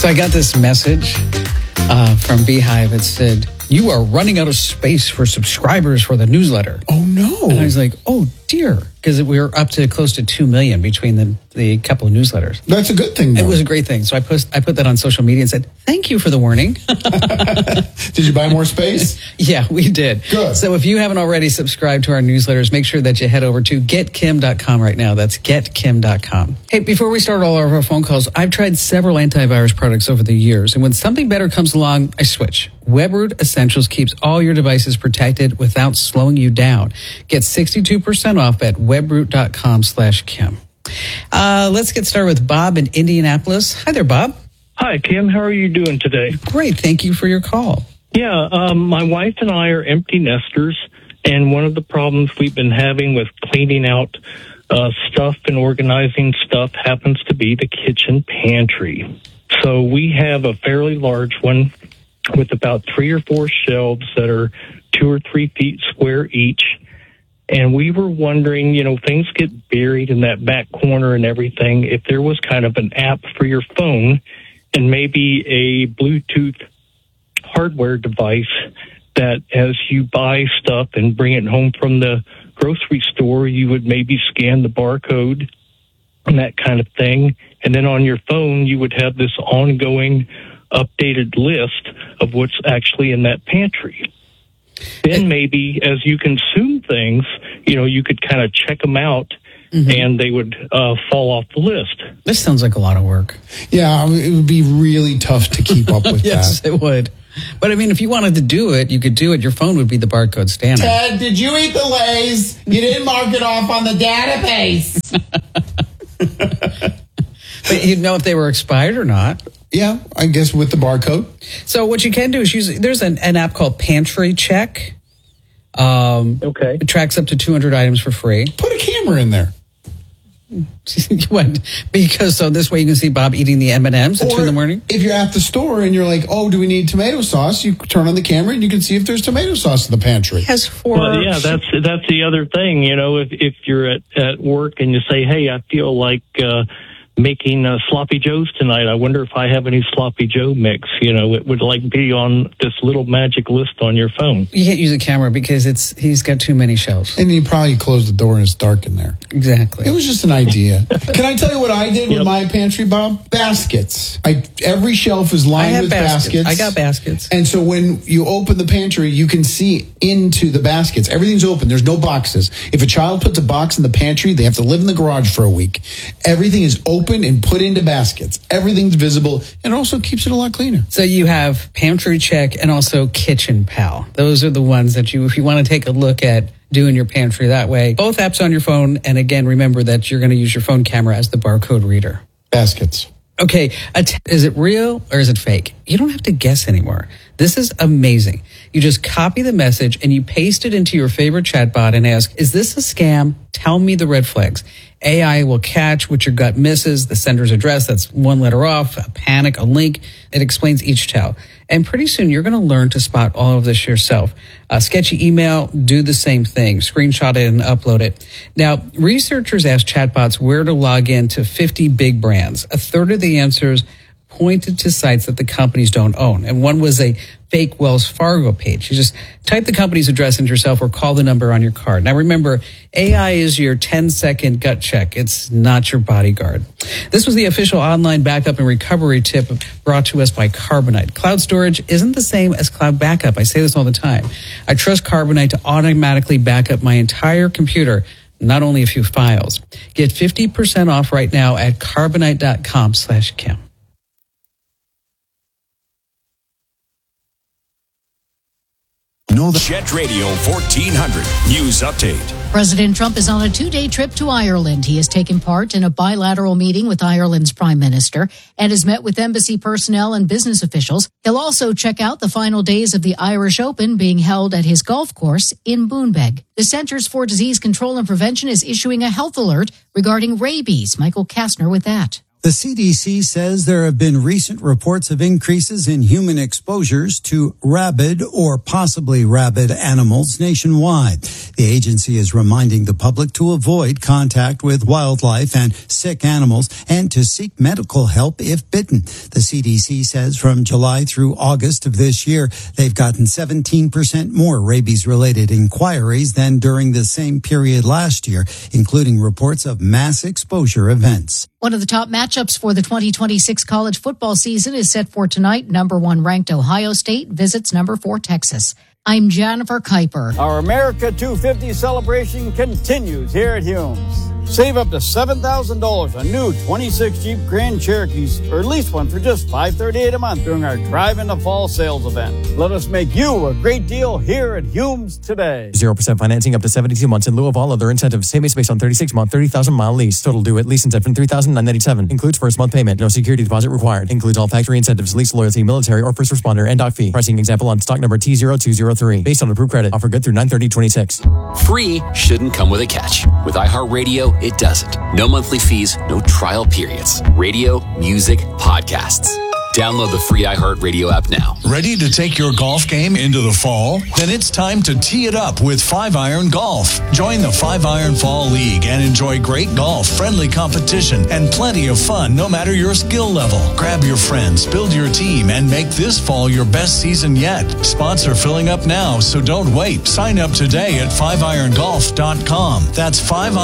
So I got this message from Beehive. It said, "You are running out of space for subscribers for the newsletter." Oh, no. And I was like, oh, dear. Because we were up to close to 2 million between the couple of newsletters. That's a good thing, though. It was a great thing. So I put that on social media and said, thank you for the warning. Did you buy more space? Yeah, we did. Good. So if you haven't already subscribed to our newsletters, make sure that you head over to getkim.com right now. That's getkim.com. Hey, before we start all of our phone calls, I've tried several antivirus products over the years. And when something better comes along, I switch. WebRoot Essentials keeps all your devices protected without slowing you down. Get 62% off at webroot.com/Kim. Let's get started with Bob in Indianapolis. Hi there, Bob. Hi, Kim. How are you doing today? Great. Thank you for your call. Yeah, my wife and I are empty nesters, and one of the problems we've been having with cleaning out stuff and organizing stuff happens to be the kitchen pantry. So we have a fairly large one with about 3 or 4 shelves that are 2 or 3 feet square each. And we were wondering, things get buried in that back corner and everything. If there was kind of an app for your phone and maybe a Bluetooth hardware device that as you buy stuff and bring it home from the grocery store, you would maybe scan the barcode and that kind of thing. And then on your phone, you would have this ongoing updated list of what's actually in that pantry. Then maybe as you consume things, you could kind of check them out and they would fall off the list. This sounds like a lot of work. Yeah, it would be really tough to keep up with Yes, that. it would. But I mean, if you wanted to do it, you could do it. Your phone would be the barcode scanner. Ted, did you eat the Lay's? You didn't mark it off on the database. But you'd know if they were expired or not. Yeah, I guess with the barcode. So what you can do is there's an app called Pantry Check. Okay. It tracks up to 200 items for free. Put a camera in there. What? Because so this way you can see Bob eating the M&Ms at 2 in the morning? If you're at the store and you're like, oh, do we need tomato sauce? You turn on the camera and you can see if there's tomato sauce in the pantry. It has 4... Well, yeah, that's the other thing. If you're at work and you say, hey, I feel like making sloppy joes tonight. I wonder if I have any sloppy joe mix. It would be on this little magic list on your phone. You can't use a camera because he's got too many shelves. And you probably close the door and it's dark in there. Exactly. It was just an idea. Can I tell you what I did with my pantry, Bob? Baskets. Every shelf is lined with baskets. I got baskets. And so when you open the pantry, you can see into the baskets. Everything's open. There's no boxes. If a child puts a box in the pantry, they have to live in the garage for a week. Everything is open and put into baskets. Everything's visible and also keeps it a lot cleaner. So you have Pantry Check and also Kitchen Pal. Those are the ones that if you want to take a look at doing your pantry that way, both apps on your phone. And again, remember that you're going to use your phone camera as the barcode reader. Baskets. Okay, is it real or is it fake? You don't have to guess anymore. This is amazing. You just copy the message and you paste it into your favorite chatbot and ask, is this a scam? Tell me the red flags. AI will catch what your gut misses, the sender's address, that's 1 letter off, a panic, a link. It explains each tell. And pretty soon you're going to learn to spot all of this yourself. A sketchy email, do the same thing. Screenshot it and upload it. Now, researchers asked chatbots where to log in to 50 big brands. A third of the answers pointed to sites that the companies don't own. And one was a fake Wells Fargo page. You just type the company's address into yourself or call the number on your card. Now remember, AI is your 10-second gut check. It's not your bodyguard. This was the official online backup and recovery tip brought to us by Carbonite. Cloud storage isn't the same as cloud backup. I say this all the time. I trust Carbonite to automatically back up my entire computer, not only a few files. Get 50% off right now at carbonite.com/Kim. Jet Radio 1400 News Update. President Trump is on a 2-day trip to Ireland. He has taken part in a bilateral meeting with Ireland's Prime Minister and has met with embassy personnel and business officials. He'll also check out the final days of the Irish Open being held at his golf course in Boonbeg. The Centers for Disease Control and Prevention is issuing a health alert regarding rabies. Michael Kastner with that. The CDC says there have been recent reports of increases in human exposures to rabid or possibly rabid animals nationwide. The agency is reminding the public to avoid contact with wildlife and sick animals and to seek medical help if bitten. The CDC says from July through August of this year, they've gotten 17% more rabies-related inquiries than during the same period last year, including reports of mass exposure events. One of the top matchups for the 2026 college football season is set for tonight. Number 1 ranked Ohio State visits number 4 Texas. I'm Jennifer Kuiper. Our America 250 celebration continues here at Humes. Save up to $7,000 on new 26 Jeep Grand Cherokees, or lease one for just $538 a month during our Drive in the Fall sales event. Let us make you a great deal here at Humes today. 0% financing up to 72 months in lieu of all other incentives. Same is based on 36-month, 30,000-mile lease. Total due at lease incentive $3,997. Includes first month payment. No security deposit required. Includes all factory incentives, lease loyalty, military or first responder, and doc fee. Pricing example on stock number T0203. Based on approved credit. Offer good through 9/30/26. Free shouldn't come with a catch. With iHeartRadio, it doesn't. No monthly fees, no trial periods. Radio, music, podcasts. Download the free iHeartRadio app now. Ready to take your golf game into the fall? Then it's time to tee it up with 5-Iron Golf. Join the 5-Iron Fall League and enjoy great golf, friendly competition, and plenty of fun no matter your skill level. Grab your friends, build your team, and make this fall your best season yet. Spots are filling up now, so don't wait. Sign up today at 5irongolf.com. That's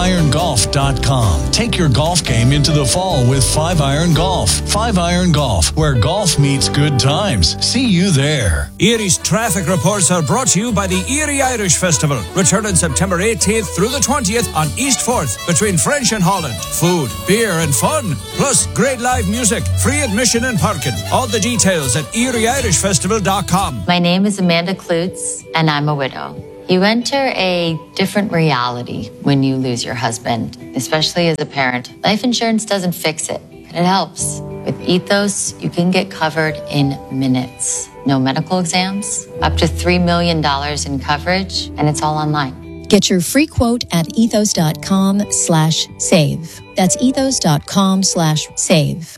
5irongolf.com. Take your golf game into the fall with 5-Iron Golf. 5-Iron Golf, where golf meets good times. See you there. Erie's traffic reports are brought to you by the Erie Irish Festival, returning September 18th through the 20th on East 4th between French and Holland. Food, beer and fun, plus great live music, free admission and parking. All the details at erieirishfestival.com. My name is Amanda Klutz, and I'm a widow. You enter a different reality when you lose your husband, especially as a parent. Life insurance doesn't fix it, but it helps. With Ethos, you can get covered in minutes. No medical exams, up to $3 million in coverage, and it's all online. Get your free quote at ethos.com/save. That's ethos.com/save.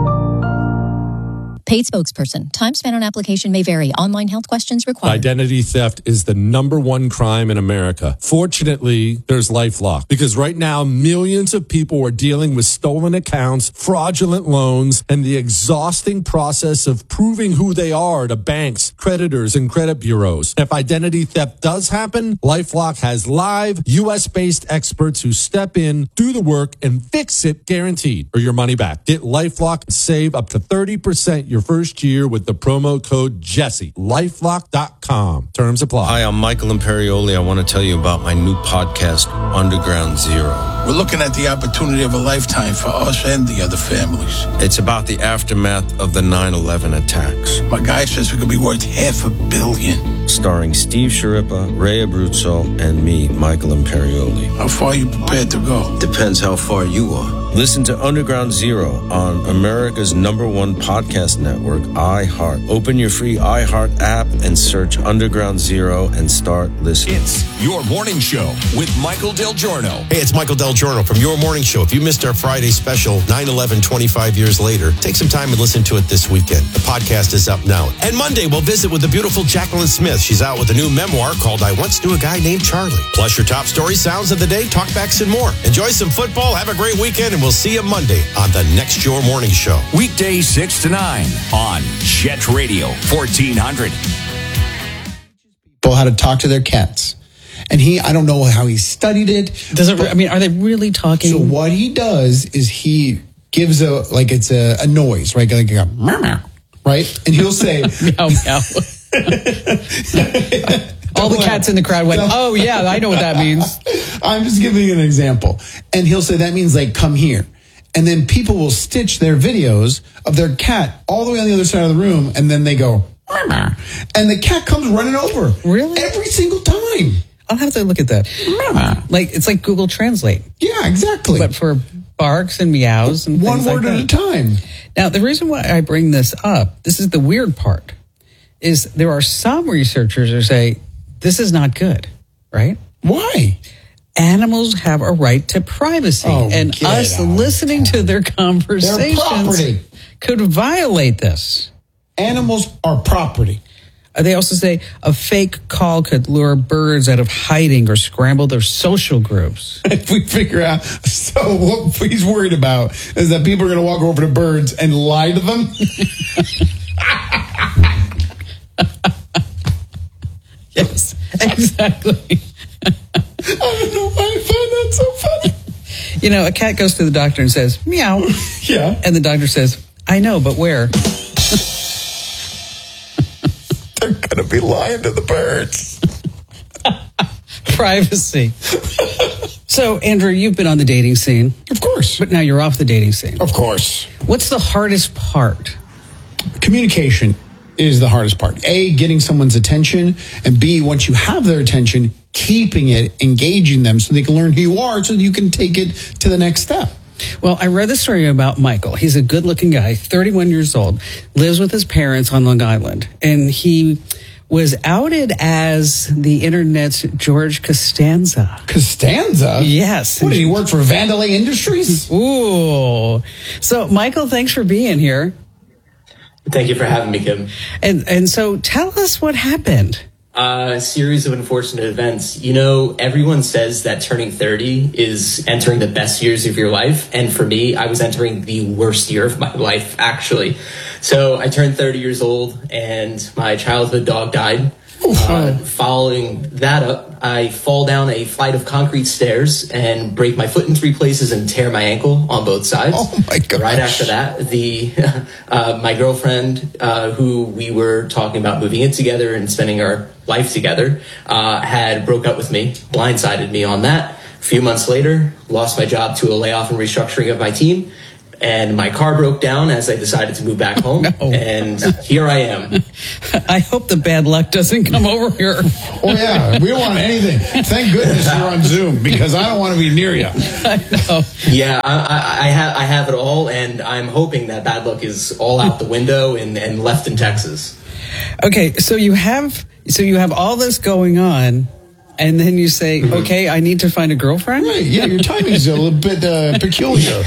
Paid spokesperson. Time spent on application may vary. Online health questions required. Identity theft is the #1 crime in America. Fortunately, there's LifeLock, because right now millions of people are dealing with stolen accounts, fraudulent loans, and the exhausting process of proving who they are to banks, creditors, and credit bureaus. If identity theft does happen, LifeLock has live U.S.-based experts who step in, do the work, and fix it guaranteed, or your money back. Get LifeLock and save up to 30% your first year with the promo code Jesse. LifeLock.com. Terms apply. Hi, I'm Michael Imperioli. I want to tell you about my new podcast, Underground Zero. We're looking at the opportunity of a lifetime for us and the other families. It's about the aftermath of the 9/11 attacks. My guy says we could be worth $500 million. Starring Steve Sciarippa, Ray Abruzzo, and me, Michael Imperioli. How far are you prepared to go? Depends how far you are. Listen to Underground Zero on America's #1 podcast network, iHeart. Open your free iHeart app and search Underground Zero and start listening. It's Your Morning Show with Michael Del Giorno. Hey, it's Michael Del Giorno from Your Morning Show. If you missed our Friday special, 9/11, 25 years later, take some time and listen to it this weekend. The podcast is up now. And Monday, we'll visit with the beautiful Jacqueline Smith. She's out with a new memoir called I Once Knew a Guy Named Charlie. Plus your top stories, sounds of the day, talkbacks, and more. Enjoy some football, have a great weekend, and we'll see you Monday on the next Your Morning Show. Weekdays 6 to 9 on Jet Radio 1400. People how to talk to their cats. And I don't know how he studied it. Are they really talking? So what he does is he gives it's a noise, right? Like a meow, meow, right? And he'll say, meow, meow. All the cats in the crowd went, oh yeah, I know what that means. I'm just giving you an example. And he'll say, that means like, come here. And then people will stitch their videos of their cat all the way on the other side of the room. And then they go, meow, meow. And the cat comes running over. Really? Every single time. I'll have to look at that. It's like Google Translate. Yeah, exactly. But for barks and meows and one word at a time. Now, the reason why I bring this up, this is the weird part, is there are some researchers who say this is not good, right? Why? animals have a right to privacy, and us listening to their conversations could violate this. Animals are property. They also say a fake call could lure birds out of hiding or scramble their social groups. If we figure out, so what he's worried about is that people are going to walk over to birds and lie to them. Yes, exactly. I don't know why I find that so funny. You know, a cat goes to the doctor and says, meow. Yeah. And the doctor says, I know, but where? They're going to be lying to the birds. Privacy. So, Andrew, you've been on the dating scene. Of course. But now you're off the dating scene. Of course. What's the hardest part? Communication is the hardest part. A, getting someone's attention, and B, once you have their attention, keeping it, engaging them so they can learn who you are so that you can take it to the next step. Well, I read the story about Michael. He's a good-looking guy, 31 years old, lives with his parents on Long Island, and he was outed as the internet's George Costanza. Costanza? Yes. What, did he work for Vandelay Industries? Ooh. So, Michael, thanks for being here. Thank you for having me, Kim. And so tell us what happened. A series of unfortunate events. You know, everyone says that turning 30 is entering the best years of your life. And for me, I was entering the worst year of my life, actually. So I turned 30 years old and my childhood dog died. Following that up, I fall down a flight of concrete stairs and break my foot in 3 places and tear my ankle on both sides. Oh my God! Right after that, my girlfriend, who we were talking about moving in together and spending our life together, had broke up with me, blindsided me on that. A few months later, lost my job to a layoff and restructuring of my team. And my car broke down as I decided to move back home. And here I am. I hope the bad luck doesn't come over here. Oh, yeah. We don't want anything. Thank goodness you're on Zoom, because I don't want to be near you. I know. Yeah, I have it all, and I'm hoping that bad luck is all out the window and left in Texas. Okay, so you have all this going on, and then you say, okay, I need to find a girlfriend? Right, yeah, your timing's a little bit peculiar.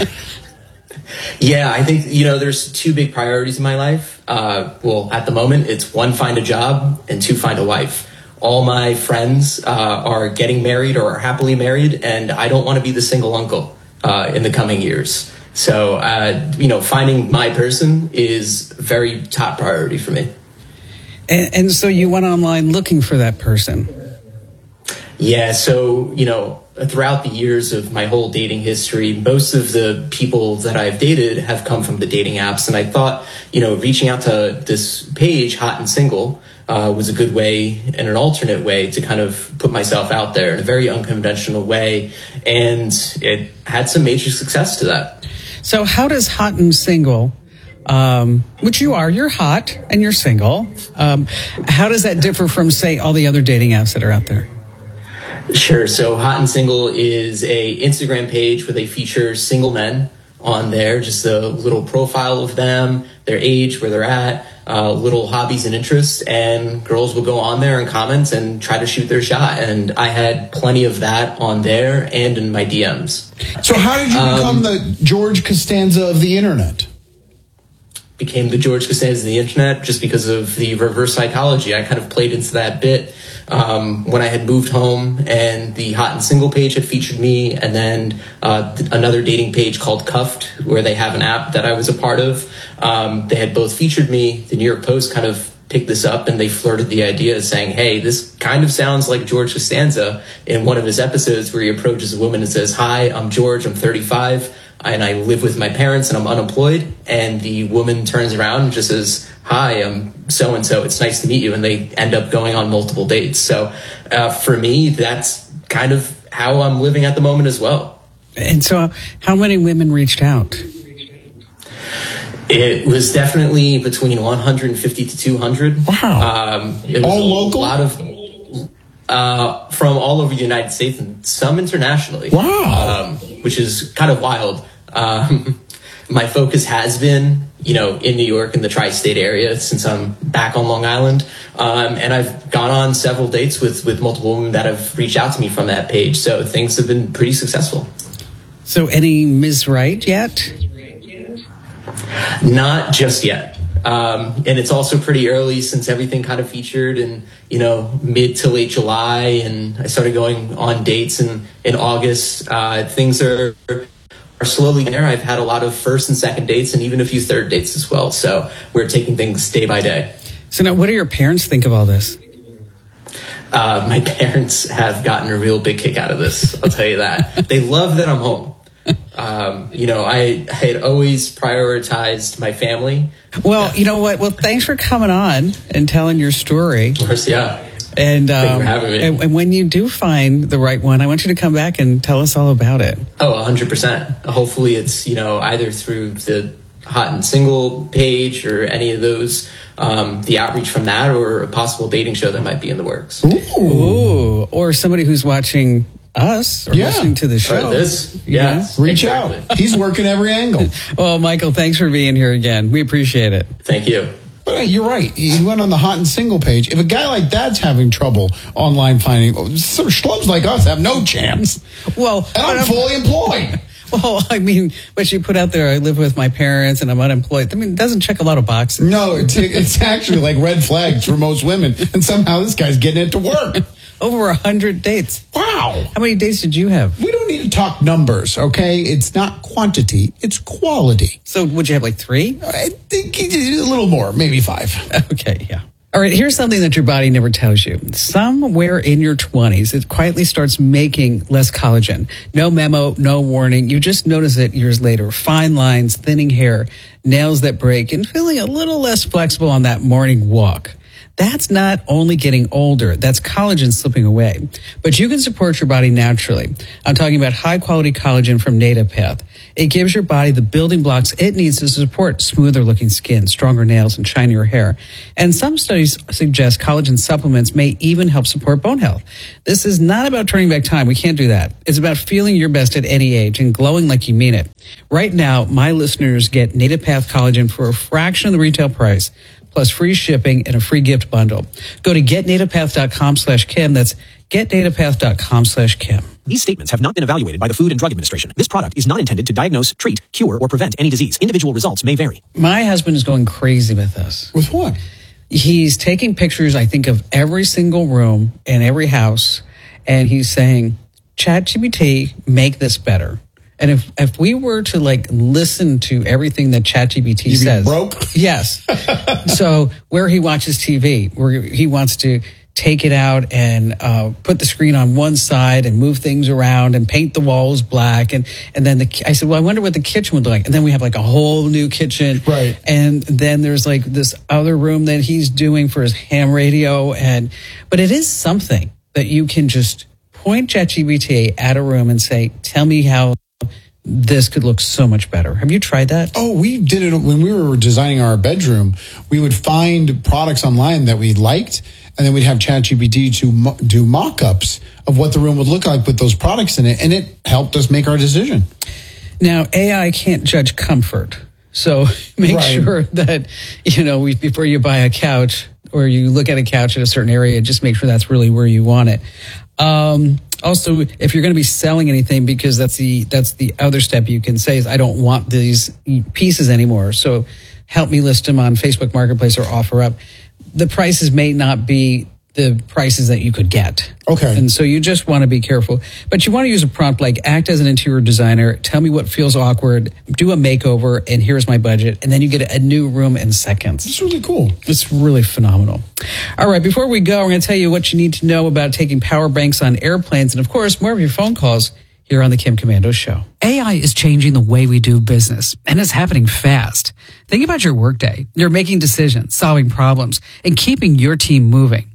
Yeah, I think, there's 2 big priorities in my life. Well, at the moment, it's 1, find a job, and 2, find a wife. All my friends are getting married or are happily married, and I don't want to be the single uncle in the coming years. So, finding my person is very top priority for me. And so you went online looking for that person. Yeah, so, throughout the years of my whole dating history, most of the people that I've dated have come from the dating apps. And I thought, reaching out to this page, Hot and Single, was a good way and an alternate way to kind of put myself out there in a very unconventional way. And it had some major success to that. So how does Hot and Single, which you're hot and you're single, how does that differ from, say, all the other dating apps that are out there? Sure. So Hot and Single is a Instagram page where they feature single men on there, just a little profile of them, their age, where they're at, little hobbies and interests, and girls will go on there and comment and try to shoot their shot. And I had plenty of that on there and in my DMs. So how did you become the George Costanza of the internet? Became the George Costanza of the internet just because of the reverse psychology. I kind of played into that bit when I had moved home, and the Hot and Single page had featured me, and then another dating page called Cuffed, where they have an app that I was a part of. They had both featured me. The New York Post kind of picked this up, and they flirted the idea, saying, hey, this kind of sounds like George Costanza in one of his episodes where he approaches a woman and says, hi, I'm George, I'm 35. And I live with my parents and I'm unemployed. And the woman turns around and just says, hi, I'm so-and-so. It's nice to meet you. And they end up going on multiple dates. So for me, that's kind of how I'm living at the moment as well. And so how many women reached out? It was definitely between 150 to 200. Wow. It was all local? A lot of from all over the United States and some internationally. Wow. Which is kind of wild. My focus has been, in New York in the tri-state area since I'm back on Long Island. And I've gone on several dates with multiple women that have reached out to me from that page. So things have been pretty successful. So any Ms. Right yet? Not just yet. And it's also pretty early since everything kind of featured in, mid to late July. And I started going on dates in August. Things are slowly there. I've had a lot of first and second dates and even a few third dates as well. So we're taking things day by day. So now what do your parents think of all this? My parents have gotten a real big kick out of this. I'll tell you that. They love that I'm home. I had always prioritized my family. Well, you know what? Well, thanks for coming on and telling your story. Of course, yeah. And, thank you for having me. And when you do find the right one, I want you to come back and tell us all about it. Oh, 100%. Hopefully it's, either through the Hot and Single page or any of those, the outreach from that, or a possible dating show that might be in the works. Ooh. Or somebody who's watching us or listening to the show. Reach out. He's working every angle. Well, Michael, thanks for being here again. We appreciate it. Thank you. But you're right. He went on the Hot and Single page. If a guy like that's having trouble online finding, some schlubs like us have no chance. Well, and I'm fully employed. Well, I mean, what you put out there, I live with my parents and I'm unemployed. I mean, it doesn't check a lot of boxes. No, it's actually like red flags for most women. And somehow this guy's getting it to work. Over 100 dates. Wow. How many dates did you have? We don't need to talk numbers, okay? It's not quantity, it's quality. So would you have like 3? I think a little more, maybe 5. Okay, yeah. All right, here's something that your body never tells you. Somewhere in your 20s, it quietly starts making less collagen. No memo, no warning. You just notice it years later. Fine lines, thinning hair, nails that break, and feeling a little less flexible on that morning walk. That's not only getting older, that's collagen slipping away. But you can support your body naturally. I'm talking about high-quality collagen from NativePath. It gives your body the building blocks it needs to support smoother-looking skin, stronger nails, and shinier hair. And some studies suggest collagen supplements may even help support bone health. This is not about turning back time. We can't do that. It's about feeling your best at any age and glowing like you mean it. Right now, my listeners get NativePath collagen for a fraction of the retail price, plus free shipping and a free gift bundle. Go to getnativepath.com/Kim. That's getnativepath.com/Kim. These statements have not been evaluated by the Food and Drug Administration. This product is not intended to diagnose, treat, cure, or prevent any disease. Individual results may vary. My husband is going crazy with this. With what? He's taking pictures, I think, of every single room in every house, and he's saying, ChatGPT, make this better. And if we were to listen to everything that ChatGPT says, broke? Yes. So where he watches TV, where he wants to take it out and put the screen on one side and move things around and paint the walls black, and then I said, well, I wonder what the kitchen would look like. And then we have a whole new kitchen, right? And then there's this other room that he's doing for his ham radio, but it is something that you can just point ChatGPT at a room and say, tell me how this could look so much better. Have you tried that? Oh, we did it when we were designing our bedroom. We would find products online that we liked, and then we'd have ChatGPT to do mock-ups of what the room would look like with those products in it, and it helped us make our decision. Now, AI can't judge comfort, so make sure that, before you buy a couch or you look at a couch at a certain area, just make sure that's really where you want it. Also, if you're going to be selling anything, because that's the other step you can say is, I don't want these pieces anymore, so help me list them on Facebook Marketplace or OfferUp. The prices may not be the prices that you could get. Okay. And so you just want to be careful. But you want to use a prompt like, act as an interior designer, tell me what feels awkward, do a makeover, and here's my budget. And then you get a new room in seconds. It's really cool. It's really phenomenal. All right, before we go, we're going to tell you what you need to know about taking power banks on airplanes. And of course, more of your phone calls here on the Kim Komando Show. AI is changing the way we do business, and it's happening fast. Think about your workday. You're making decisions, solving problems, and keeping your team moving.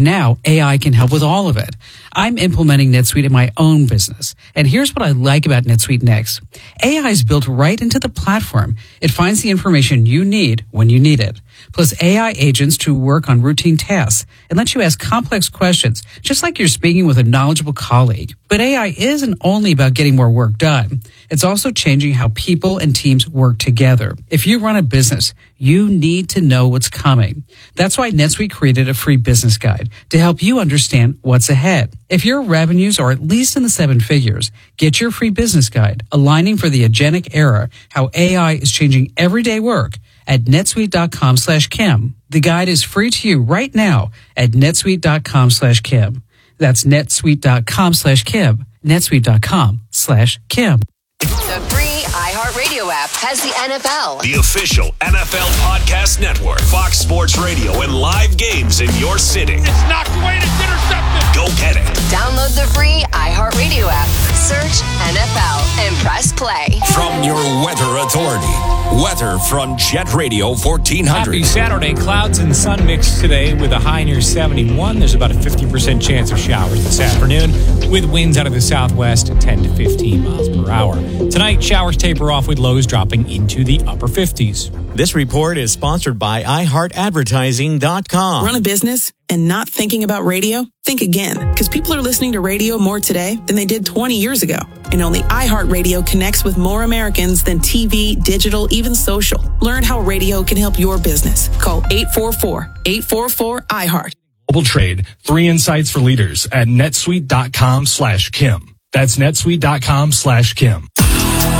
Now, AI can help with all of it. I'm implementing NetSuite in my own business. And here's what I like about NetSuite Next. AI is built right into the platform. It finds the information you need when you need it. Plus AI agents to work on routine tasks and lets you ask complex questions, just like you're speaking with a knowledgeable colleague. But AI isn't only about getting more work done. It's also changing how people and teams work together. If you run a business, you need to know what's coming. That's why NetSuite created a free business guide to help you understand what's ahead. If your revenues are at least in the 7 figures, get your free business guide, Aligning for the Agentic Era, How AI is Changing Everyday Work, at netsuite.com/Kim. The guide is free to you right now at netsuite.com/Kim. That's netsuite.com/Kim. netsuite.com/Kim. The free iHeartRadio app has the NFL. The official NFL podcast network. Fox Sports Radio and live games in your city. It's knocked away and it's intercepted. Go get it. Download the free iHeartRadio app. Search NFL and press play. From your weather authority. Weather from Jet Radio 1400. Happy Saturday. Clouds and sun mix today with a high near 71. There's about a 50% chance of showers this afternoon with winds out of the southwest 10 to 15 miles per hour. Tonight, showers taper off with lows dropping into the upper 50s. This report is sponsored by iHeartAdvertising.com. Run a business and not thinking about radio? Think again, because people are listening to radio more today than they did 20 years ago. And only iHeartRadio connects with more Americans than TV, digital, even social. Learn how radio can help your business. Call 844-844-iHeart. Global Trade, 3 insights for leaders at netsuite.com/Kim. That's netsuite.com/Kim.